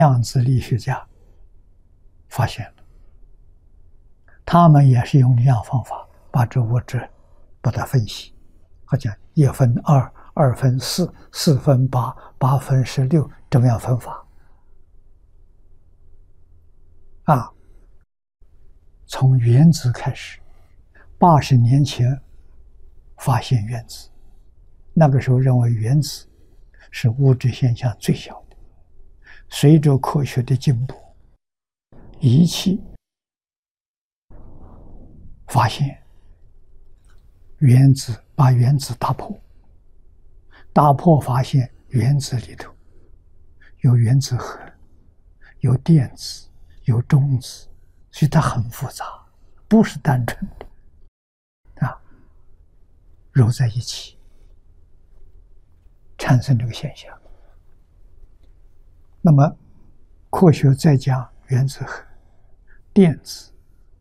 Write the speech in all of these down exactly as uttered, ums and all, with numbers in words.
量子力学家发现了，他们也是用一样方法把这物质把它分析，好像一分二，二分四，四分八，八分十六，这么样分法啊？从原子开始，八十年前发现原子，那个时候认为原子是物质现象最小的。随着科学的进步，仪器发现原子，把原子打破，打破发现原子里头有原子核，有电子，有中子，所以它很复杂，不是单纯的啊揉在一起产生这个现象。那么科学再讲原子核、电子、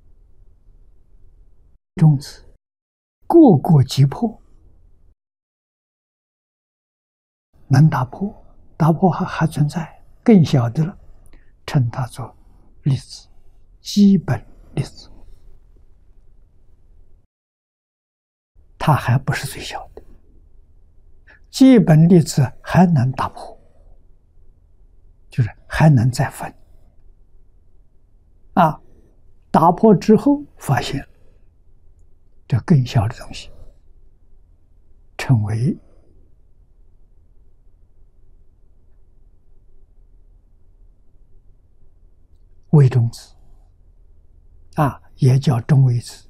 中子，各个击破，能打破，打破还还存在更小的了，称它做粒子，基本粒子，它还不是最小的，基本粒子还能打破，就是还能再分啊！打破之后发现这更小的东西，称为微中子啊，也叫中微子。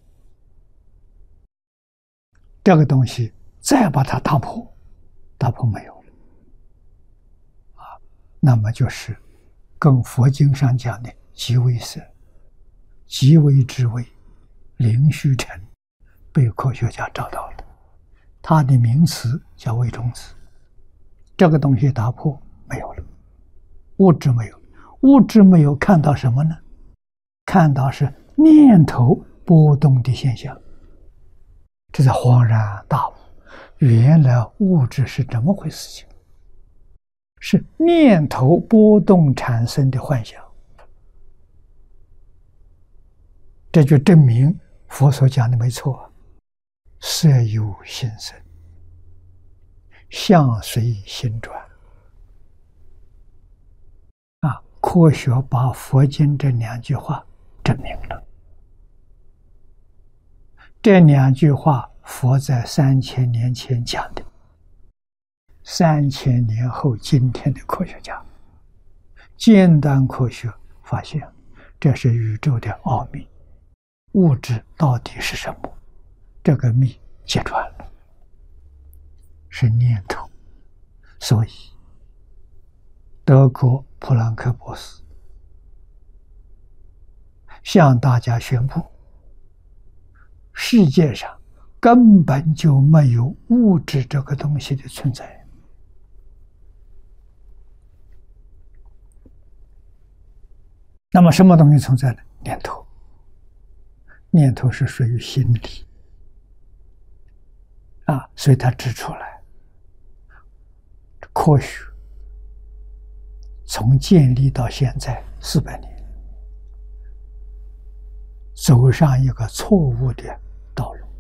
这个东西再把它打破，打破没有了啊，那么就是跟佛经上讲的极微色、极微之微、灵虚尘，被科学家找到了，它的名词叫微中子。这个东西打破没有了，物质没有，物质没有，看到什么呢？看到是念头波动的现象，这才恍然大悟，原来物质是这么回事情，是念头波动产生的幻象。这就证明佛所讲的没错，色有心生，相随心转啊！科学把佛经这两句话证明了。这两句话佛在三千年前讲的，三千年后今天的科学家尖端科学发现，这是宇宙的奥秘，物质到底是什么？这个秘揭穿了，是念头。所以德国普朗克博士向大家宣布，世界上根本就没有物质这个东西的存在。那么什么东西存在呢？念头。念头是属于心理啊，所以他指出来，科学从建立到现在四百年，走上一个错误的道路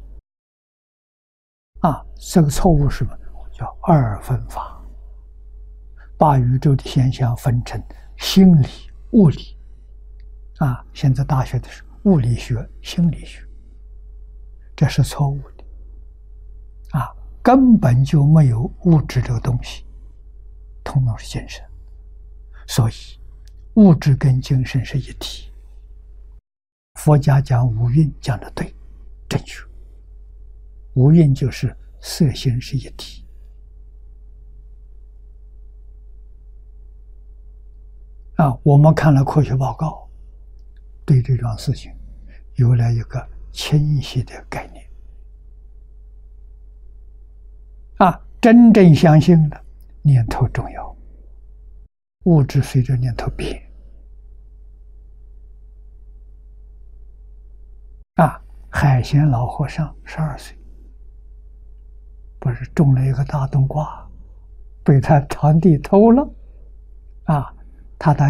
啊！这个错误是什么？叫二分法，把宇宙的现象分成心理、物理啊。现在大学的是物理学、心理学，这是错误的啊！根本就没有物质这个东西，统统是精神。所以物质跟精神是一体。佛家讲五蕴讲的对，正确。五蕴就是色心是一体啊！我们看了科学报告，对这桩事情有了一个清晰的概念啊！真正相信了，念头重要，物质随着念头变啊！海贤老和尚十二岁，不是种了一个大冬瓜，被他堂弟偷了啊！他的